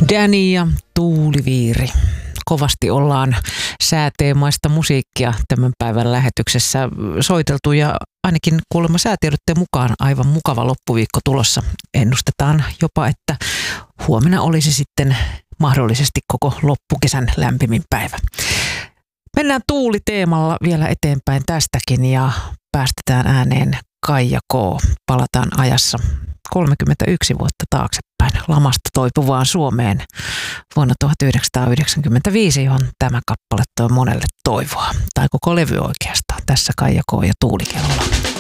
Danny ja Tuuliviiri. Kovasti ollaan sääteemaista musiikkia tämän päivän lähetyksessä soiteltu ja ainakin kuulemma säätiedotteen mukaan aivan mukava loppuviikko tulossa. Ennustetaan jopa, että huomenna olisi sitten mahdollisesti koko loppukesän lämpimin päivä. Mennään tuuliteemalla vielä eteenpäin tästäkin ja päästetään ääneen Kaija K. Palataan ajassa 31 vuotta taaksepäin lamasta toipuvaan Suomeen vuonna 1995, johon tämä kappale toi monelle toivoa. Tai koko levy oikeastaan. Tässä Kaija K. ja Tuulikellolla.